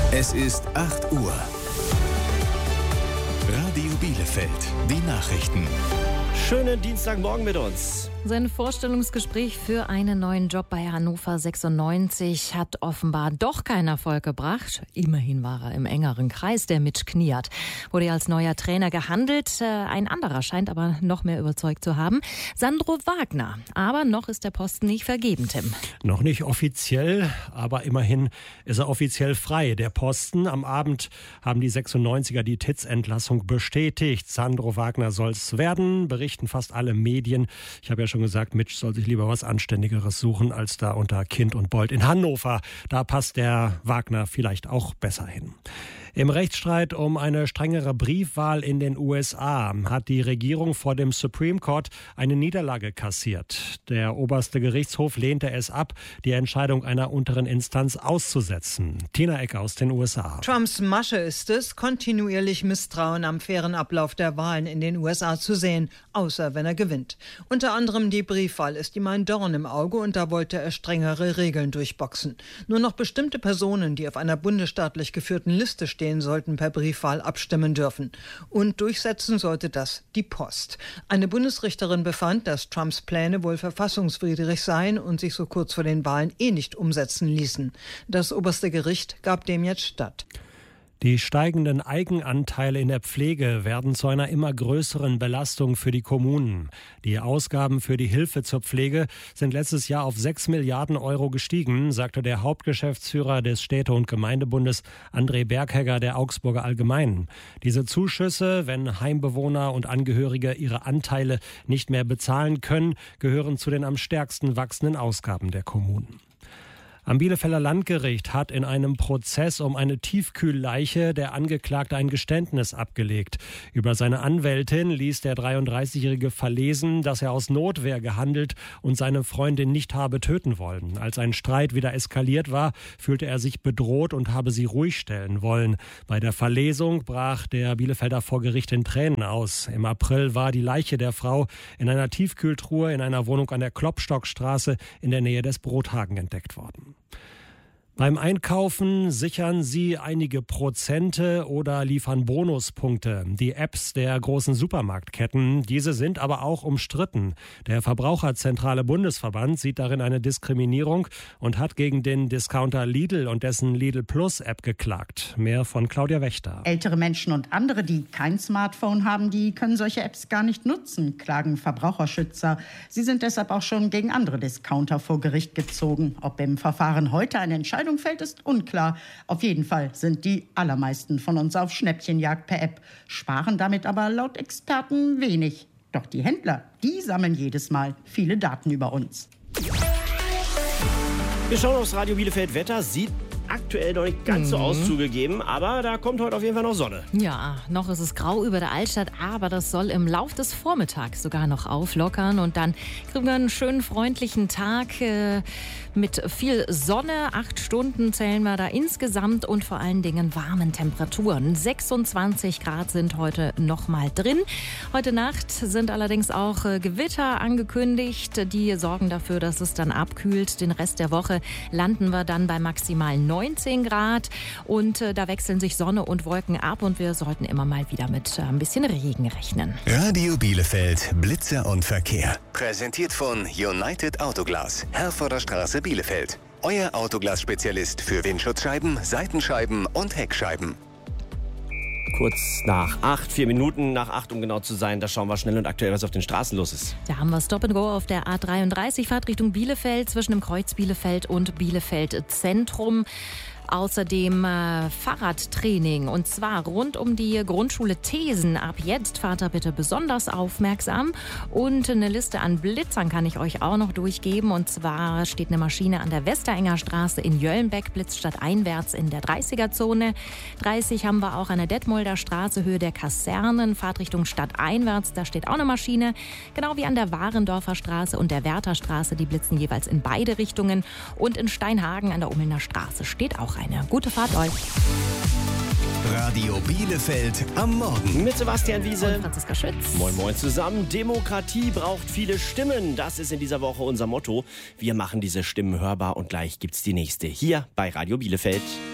Es ist 8 Uhr. Radio Bielefeld, die Nachrichten. Schönen Dienstagmorgen mit uns. Sein Vorstellungsgespräch für einen neuen Job bei Hannover 96 hat offenbar doch keinen Erfolg gebracht. Immerhin war er im engeren Kreis, der Mitch Kniat. Wurde als neuer Trainer gehandelt. Ein anderer scheint aber noch mehr überzeugt zu haben. Sandro Wagner. Aber noch ist der Posten nicht vergeben, Tim. Noch nicht offiziell, aber immerhin ist er offiziell frei, der Posten. Am Abend haben die 96er die TITS-Entlassung bestätigt. Sandro Wagner soll es werden, berichten fast alle Medien. Ich habe ja schon gesagt, Mitch soll sich lieber was Anständigeres suchen, als da unter Kind und Bold in Hannover. Da passt der Wagner vielleicht auch besser hin. Im Rechtsstreit um eine strengere Briefwahl in den USA hat die Regierung vor dem Supreme Court eine Niederlage kassiert. Der oberste Gerichtshof lehnte es ab, die Entscheidung einer unteren Instanz auszusetzen. Tina Eck aus den USA. Trumps Masche ist es, kontinuierlich Misstrauen am fairen Ablauf der Wahlen in den USA zu sehen, außer wenn er gewinnt. Unter anderem die Briefwahl ist ihm ein Dorn im Auge und da wollte er strengere Regeln durchboxen. Nur noch bestimmte Personen, die auf einer bundesstaatlich geführten Liste stehen, sollten per Briefwahl abstimmen dürfen. Und durchsetzen sollte das die Post. Eine Bundesrichterin befand, dass Trumps Pläne wohl verfassungswidrig seien und sich so kurz vor den Wahlen nicht umsetzen ließen. Das oberste Gericht gab dem jetzt statt. Die steigenden Eigenanteile in der Pflege werden zu einer immer größeren Belastung für die Kommunen. Die Ausgaben für die Hilfe zur Pflege sind letztes Jahr auf 6 Milliarden Euro gestiegen, sagte der Hauptgeschäftsführer des Städte- und Gemeindebundes André Berghegger der Augsburger Allgemeinen. Diese Zuschüsse, wenn Heimbewohner und Angehörige ihre Anteile nicht mehr bezahlen können, gehören zu den am stärksten wachsenden Ausgaben der Kommunen. Am Bielefelder Landgericht hat in einem Prozess um eine Tiefkühlleiche der Angeklagte ein Geständnis abgelegt. Über seine Anwältin ließ der 33-Jährige verlesen, dass er aus Notwehr gehandelt und seine Freundin nicht habe töten wollen. Als ein Streit wieder eskaliert war, fühlte er sich bedroht und habe sie ruhig stellen wollen. Bei der Verlesung brach der Bielefelder vor Gericht in Tränen aus. Im April war die Leiche der Frau in einer Tiefkühltruhe in einer Wohnung an der Klopstockstraße in der Nähe des Brothagen entdeckt worden. Beim Einkaufen sichern Sie einige Prozente oder liefern Bonuspunkte. Die Apps der großen Supermarktketten, diese sind aber auch umstritten. Der Verbraucherzentrale Bundesverband sieht darin eine Diskriminierung und hat gegen den Discounter Lidl und dessen Lidl Plus App geklagt. Mehr von Claudia Wächter. Ältere Menschen und andere, die kein Smartphone haben, die können solche Apps gar nicht nutzen, klagen Verbraucherschützer. Sie sind deshalb auch schon gegen andere Discounter vor Gericht gezogen. Ob im Verfahren heute eine Entscheidung fällt, ist unklar. Auf jeden Fall sind die allermeisten von uns auf Schnäppchenjagd per App, sparen damit aber laut Experten wenig. Doch die Händler, die sammeln jedes Mal viele Daten über uns. Wir schauen aufs Radio Bielefeld Wetter. Sieht aktuell noch nicht ganz so aus zugegeben, aber da kommt heute auf jeden Fall noch Sonne. Ja, noch ist es grau über der Altstadt, aber das soll im Lauf des Vormittags sogar noch auflockern und dann kriegen wir einen schönen, freundlichen Tag mit viel Sonne. 8 Stunden zählen wir da insgesamt und vor allen Dingen warmen Temperaturen. 26 Grad sind heute noch mal drin. Heute Nacht sind allerdings auch Gewitter angekündigt. Die sorgen dafür, dass es dann abkühlt. Den Rest der Woche landen wir dann bei maximal 19 Grad und da wechseln sich Sonne und Wolken ab und wir sollten immer mal wieder mit ein bisschen Regen rechnen. Radio Bielefeld, Blitzer und Verkehr. Präsentiert von United Autoglas, Herforder Straße, Bielefeld. Euer Autoglas-Spezialist für Windschutzscheiben, Seitenscheiben und Heckscheiben. Kurz nach 8, 4 Minuten nach 8, um genau zu sein. Da schauen wir schnell und aktuell, was auf den Straßen los ist. Da haben wir Stop and Go auf der A33, Fahrt Richtung Bielefeld, zwischen dem Kreuz Bielefeld und Bielefeld Zentrum. Außerdem Fahrradtraining und zwar rund um die Grundschule Thesen. Ab jetzt fahrt ihr bitte besonders aufmerksam und eine Liste an Blitzern kann ich euch auch noch durchgeben. Und zwar steht eine Maschine an der Westerenger Straße in Jöllenbeck, blitzt stadteinwärts in der 30er-Zone. 30 haben wir auch an der Detmolder Straße, Höhe der Kasernen, Fahrtrichtung stadteinwärts. Da steht auch eine Maschine, genau wie an der Warendorfer Straße und der Wertherstraße. Die blitzen jeweils in beide Richtungen. Und in Steinhagen an der Ummelner Straße steht auch eine. Gute Fahrt euch. Radio Bielefeld am Morgen. Mit Sebastian Wiese und Franziska Schütz. Moin Moin zusammen. Demokratie braucht viele Stimmen. Das ist in dieser Woche unser Motto. Wir machen diese Stimmen hörbar und gleich gibt's die nächste hier bei Radio Bielefeld.